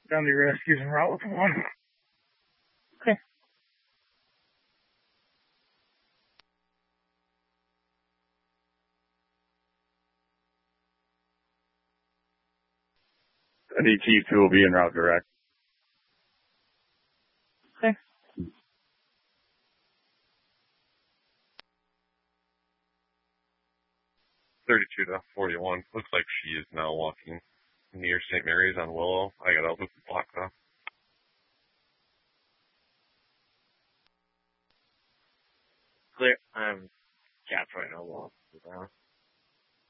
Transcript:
Bounty rescues en route with one. Okay. DT2 will be en route direct. Okay. 32 to 41. Looks like she is now walking near St. Mary's on Willow. I got a loop and block though. Clear. I'm capped right now. Wall.